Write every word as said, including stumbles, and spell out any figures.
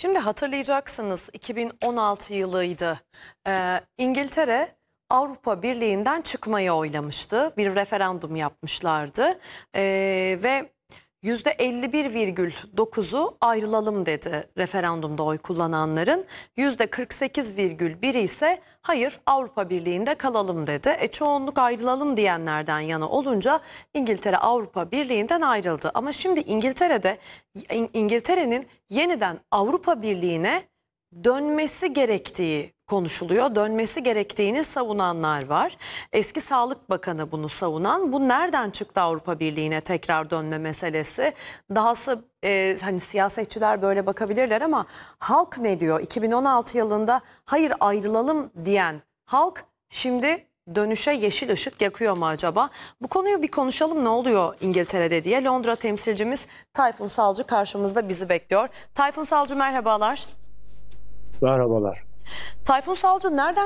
Şimdi hatırlayacaksınız iki bin on altı yılıydı. Ee, İngiltere Avrupa Birliği'nden çıkmayı oylamıştı. Bir referandum yapmışlardı ee, ve yüzde elli bir virgül dokuzu ayrılalım dedi referandumda oy kullananların. yüzde kırk sekiz virgül biri ise hayır Avrupa Birliği'nde kalalım dedi. E, çoğunluk ayrılalım diyenlerden yana olunca İngiltere Avrupa Birliği'nden ayrıldı. Ama şimdi İngiltere'de İngiltere'nin yeniden Avrupa Birliği'ne dönmesi gerektiği konuşuluyor. Dönmesi gerektiğini savunanlar var. Eski Sağlık Bakanı bunu savunan. Bu nereden çıktı Avrupa Birliği'ne tekrar dönme meselesi? Dahası e, hani siyasetçiler böyle bakabilirler ama halk ne diyor? iki bin on altı yılında hayır ayrılalım diyen halk şimdi dönüşe yeşil ışık yakıyor mu acaba? Bu konuyu bir konuşalım, ne oluyor İngiltere'de diye. Londra temsilcimiz Tayfun Salcı karşımızda bizi bekliyor. Tayfun Salcı merhabalar. Merhabalar. Tayfun Salcı nereden